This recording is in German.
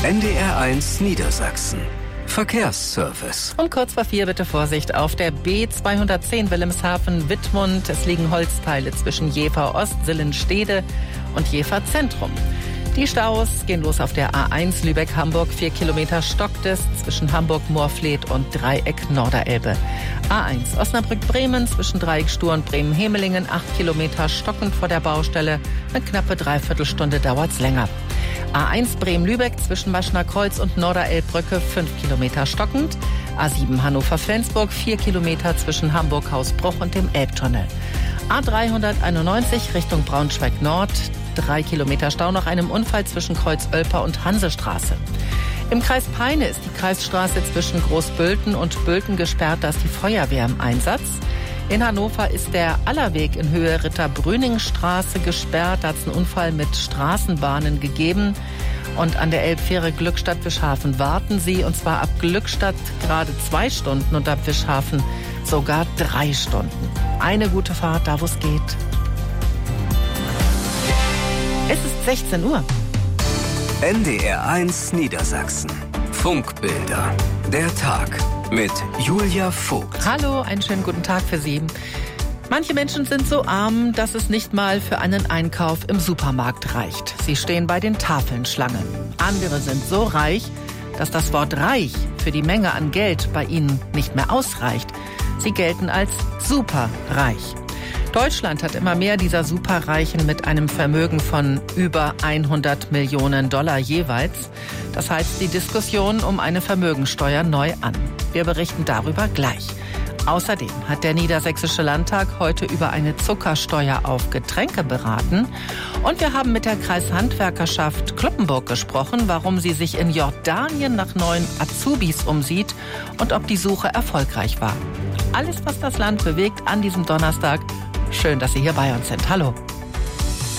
NDR1 Niedersachsen. Verkehrsservice. Um kurz vor 4 bitte Vorsicht auf der B210 Wilhelmshaven-Wittmund. Es liegen Holzteile zwischen Jever Ost, Sillenstede und Jever Zentrum. Die Staus gehen los auf der A1 Lübeck-Hamburg. 4 Kilometer stockt es zwischen Hamburg-Moorfleet und Dreieck Norderelbe. A1 Osnabrück-Bremen zwischen Dreieck Stur und Bremen-Hemelingen. 8 Kilometer stockend vor der Baustelle. Eine knappe Dreiviertelstunde dauert's länger. A1 Bremen-Lübeck zwischen Maschner Kreuz und Norderelbbrücke 5 Kilometer stockend. A7 Hannover-Flensburg 4 Kilometer zwischen Hamburg-Hausbruch und dem Elbtunnel. A391 Richtung Braunschweig-Nord 3 Kilometer Stau nach einem Unfall zwischen Kreuz-Oelper und Hansestraße. Im Kreis Peine ist die Kreisstraße zwischen Großbülten und Bülten gesperrt, da ist die Feuerwehr im Einsatz. In Hannover ist der Allerweg in Höhe Ritter-Brüning-Straße gesperrt. Da hat es einen Unfall mit Straßenbahnen gegeben. Und an der Elbfähre Glückstadt-Wischhafen warten Sie. Und zwar ab Glückstadt gerade 2 Stunden und ab Wischhafen sogar 3 Stunden. Eine gute Fahrt, da wo es geht. Es ist 16 Uhr. NDR1 Niedersachsen. Funkbilder. Der Tag mit Julia Vogt. Hallo, einen schönen guten Tag für Sie. Manche Menschen sind so arm, dass es nicht mal für einen Einkauf im Supermarkt reicht. Sie stehen bei den Tafeln Schlange. Andere sind so reich, dass das Wort reich für die Menge an Geld bei ihnen nicht mehr ausreicht. Sie gelten als superreich. Deutschland hat immer mehr dieser Superreichen mit einem Vermögen von über 100 Millionen Dollar jeweils. Das heizt die Diskussion um eine Vermögensteuer neu an. Wir berichten darüber gleich. Außerdem hat der Niedersächsische Landtag heute über eine Zuckersteuer auf Getränke beraten. Und wir haben mit der Kreishandwerkerschaft Cloppenburg gesprochen, warum sie sich in Jordanien nach neuen Azubis umsieht und ob die Suche erfolgreich war. Alles, was das Land bewegt an diesem Donnerstag. Schön, dass Sie hier bei uns sind. Hallo.